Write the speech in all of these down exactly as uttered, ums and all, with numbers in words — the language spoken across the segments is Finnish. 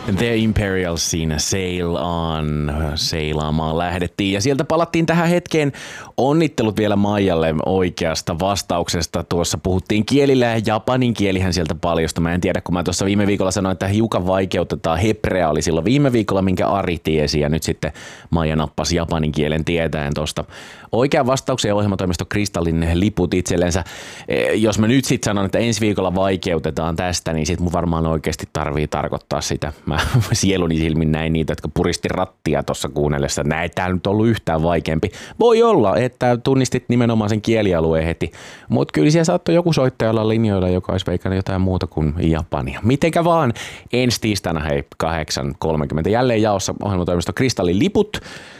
The Imperial siinä Sail On, seilaamaan lähdettiin ja sieltä palattiin tähän hetkeen. Onnittelut vielä Maijalle oikeasta vastauksesta. Tuossa puhuttiin kielillä ja japanin kielihän sieltä paljosta. Mä en tiedä, kun mä tuossa viime viikolla sanoin, että hiukan vaikeutetaan. Hebrea oli silloin viime viikolla, minkä Ari tiesi ja nyt sitten Maija nappasi japanin kielen tietäen tuosta. Oikean vastauksen ja ohjelmatoimisto Kristallin liput itsellensä. Jos mä nyt sitten sanon, että ensi viikolla vaikeutetaan tästä, niin sit mun varmaan oikeasti tarvii tarkoittaa sitä. Mä sieluni silmin näin niitä, jotka puristi rattia tuossa kuunnellessa. Näin, tää nyt ollut yhtään vaikeampi. Voi olla, että tunnistit nimenomaan sen kielialueen heti, mutta kyllä siellä saattoi joku soittaja olla linjoilla, joka olisi veikannut jotain muuta kuin japania. Mitenkä vaan, ensi tiistaina hei kahdeksan kolmekymmentä jälleen jaossa ohjelmatoimisto Kristallin liput.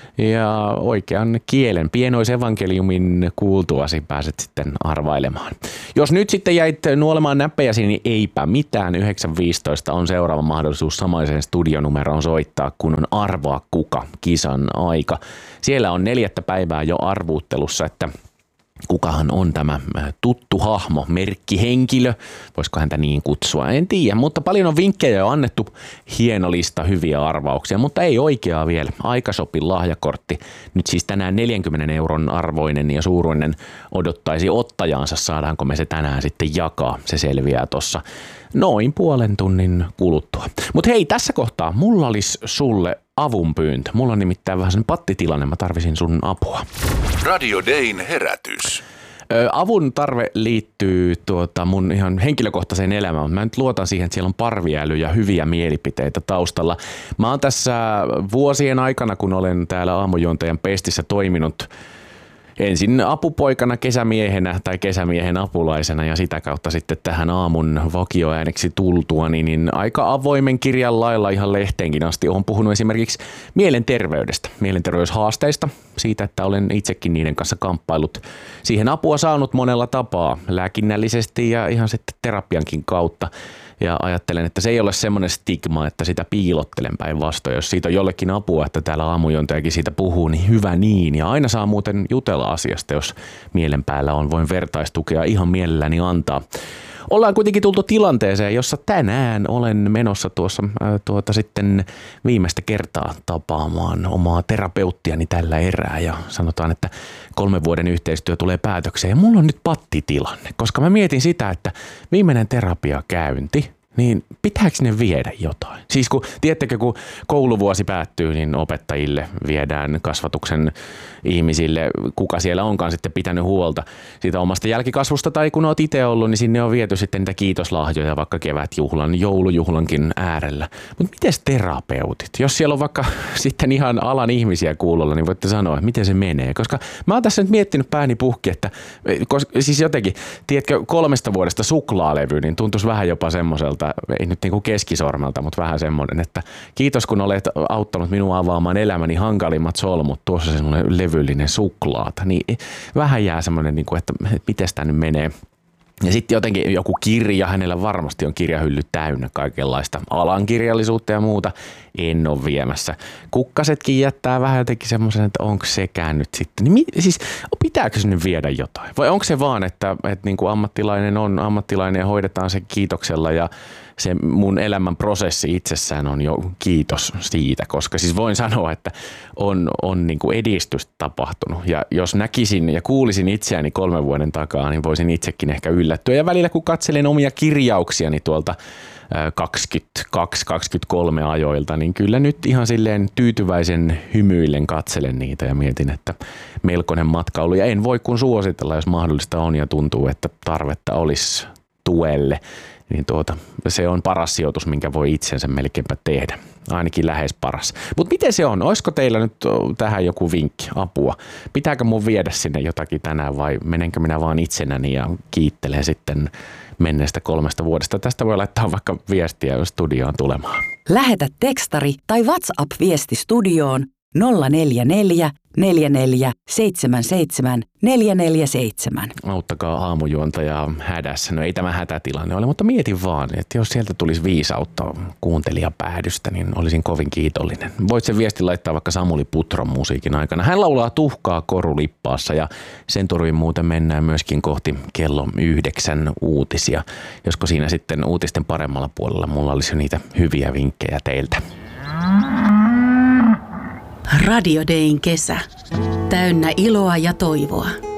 Ja oikean kielen pienoisevankeliumin kuultuasi pääset sitten arvailemaan. Jos nyt sitten jäit nuolemaan näppejäsi, niin eipä mitään. yhdeksän viisitoista on seuraava mahdollisuus samaiseen studionumeroon soittaa, kun on Arvaa kuka kisan aika. Siellä on neljättä päivää jo arvuuttelussa, että kukahan on tämä tuttu hahmo, merkkihenkilö, voisiko häntä niin kutsua, en tiedä, mutta paljon on vinkkejä jo annettu, hieno lista hyviä arvauksia, mutta ei oikeaa vielä. Aikasopin lahjakortti, nyt siis tänään neljänkymmenen euron arvoinen ja suuruinen odottaisi ottajaansa, saadaanko me se tänään sitten jakaa, se selviää tuossa noin puolen tunnin kuluttua. Mutta hei, tässä kohtaa mulla olisi sulle avunpyyntö. Mulla on nimittäin vähän sen pattitilanne, mä tarvisin sun apua. Radio Dayn herätys. Ö, avun tarve liittyy tuota mun ihan henkilökohtaiseen elämään, mutta mä nyt luotan siihen, että siellä on parviäly ja hyviä mielipiteitä taustalla. Mä oon tässä vuosien aikana, kun olen täällä aamujuontajan pestissä toiminut, ensin apupoikana, kesämiehenä tai kesämiehen apulaisena ja sitä kautta sitten tähän aamun vakioääneksi tultua, niin, niin aika avoimen kirjan lailla ihan lehteenkin asti olen puhunut esimerkiksi mielenterveydestä, mielenterveyshaasteista, siitä, että olen itsekin niiden kanssa kamppailut, siihen apua saanut monella tapaa, lääkinnällisesti ja ihan sitten terapiankin kautta. Ja ajattelen, että se ei ole semmoinen stigma, että sitä piilottelen päinvastoin. Jos siitä on jollekin apua, että täällä aamujuontajakin siitä puhuu, niin hyvä niin. Ja aina saa muuten jutella asiasta, jos mielen päällä on. Voin vertaistukea ihan mielelläni antaa. Ollaan kuitenkin tultu tilanteeseen, jossa tänään olen menossa tuossa äh, tuota sitten viimeistä kertaa tapaamaan omaa terapeuttiani tällä erää ja sanotaan, että kolmen vuoden yhteistyö tulee päätökseen ja mulla on nyt pattitilanne, koska mä mietin sitä, että viimeinen terapiakäynti, niin pitääkö ne viedä jotain? Siis kun, tiedättekö, kun kouluvuosi päättyy, niin opettajille viedään kasvatuksen ihmisille, kuka siellä onkaan sitten pitänyt huolta siitä omasta jälkikasvusta, tai kun oot itse ollut, niin sinne on viety sitten niitä kiitoslahjoja vaikka kevätjuhlan, joulujuhlankin äärellä. Mutta miten terapeutit? Jos siellä on vaikka sitten ihan alan ihmisiä kuulolla, niin voitte sanoa, että miten se menee. Koska mä oon tässä nyt miettinyt pääni puhki, että koska, siis jotenkin, tiedätkö, kolmesta vuodesta suklaalevy, niin tuntuisi vähän jopa semmoiselta, ei nyt niin kuin keskisormelta, mutta vähän semmoinen, että kiitos kun olet auttanut minua avaamaan elämäni hankalimmat solmut, tuossa semmoinen levyllinen suklaata, niin vähän jää semmoinen, niin kuin, että miten tämä nyt menee. Ja sitten jotenkin joku kirja, hänellä varmasti on kirjahylly täynnä kaikenlaista alan kirjallisuutta ja muuta, en ole viemässä. Kukkasetkin jättää vähän jotenkin semmoisen, että onko sekään nyt sitten, niin mi- siis pitääkö se nyt viedä jotain? Vai onko se vaan, että, että niin kuin ammattilainen on ammattilainen ja hoidetaan se kiitoksella ja se mun elämän prosessi itsessään on jo kiitos siitä, koska siis voin sanoa, että on, on niin kuin edistystä tapahtunut. Ja jos näkisin ja kuulisin itseäni kolmen vuoden takaa, niin voisin itsekin ehkä yllättyä. Ja välillä kun katselen omia kirjauksiani tuolta kaksikymmentäkaksi kaksikymmentäkolme ajoilta, niin kyllä nyt ihan silleen tyytyväisen hymyillen katselen niitä ja mietin, että melkoinen matka ollut. Ja en voi kun suositella, jos mahdollista on ja tuntuu, että tarvetta olisi tuelle. Niin tuota, se on paras sijoitus, minkä voi itsensä melkeinpä tehdä. Ainakin lähes paras. Mutta miten se on? Olisiko teillä nyt tähän joku vinkki, apua? Pitääkö mun viedä sinne jotakin tänään vai menenkö minä vaan itsenäni ja kiittelen sitten menneestä kolmesta vuodesta? Tästä voi laittaa vaikka viestiä studioon tulemaan. Lähetä tekstari tai WhatsApp-viesti studioon nolla neljä neljä, neljä neljä seitsemän seitsemän, neljä neljä seitsemän. Auttakaa aamujuontajaa hädässä. No ei tämä hätätilanne ole, mutta mietin vaan, että jos sieltä tulisi viisautta kuuntelijapäädystä, niin olisin kovin kiitollinen. Voit sen viesti laittaa vaikka Samuli Putron musiikin aikana. Hän laulaa Tuhkaa korulippaassa ja sen turvin muuten mennään myöskin kohti kello yhdeksän uutisia. Josko siinä sitten uutisten paremmalla puolella mulla olisi jo niitä hyviä vinkkejä teiltä. Radio Dayn kesä. Täynnä iloa ja toivoa.